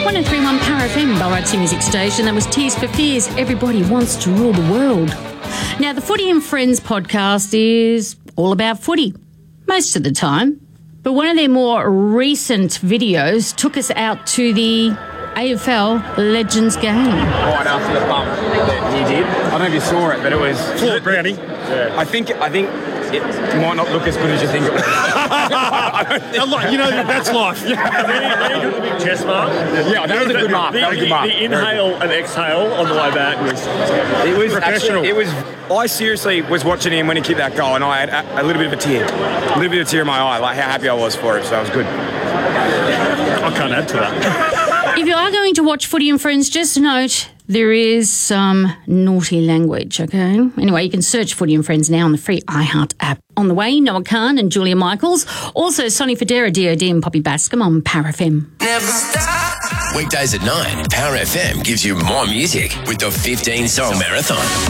103.1 Power FM, Ballarat's music station. That was Tears for Fears. Everybody wants to rule the world. Now, the Footy and Friends podcast is all about footy, most of the time. But one of their more recent videos took us out to the AFL Legends game. Right after the bump that he did. I don't know if you saw it, but it was... Fort Brownie. Yeah. I think it might not look as good as you think it was. That's life. Then he took the big chest mark. Yeah, that was a good mark. The inhale and exhale on the way back was professional. I seriously was watching him when he kicked that goal, and I had a little bit of a tear. A little bit of a tear in my eye, like how happy I was for it, so it was good. I can't add to that. If you are going to watch Footy and Friends, just note there is some naughty language, okay? Anyway, you can search Footy and Friends now on the free iHeart app. On the way, Noah Khan and Julia Michaels. Also, Sonny Fodera, DOD and Poppy Bascom on Power FM. Never stop. Weekdays at 9, Power FM gives you more music with the 15-song marathon.